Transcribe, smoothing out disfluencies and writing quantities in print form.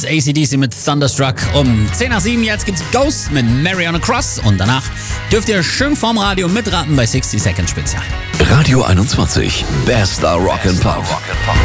AC/DC mit Thunderstruck. Um 10 nach 7 jetzt gibt's Ghost mit Mary on a Cross. Und danach dürft ihr schön vorm Radio mitraten bei 60 Second Spezial. Radio 21, bester Rock and Pop.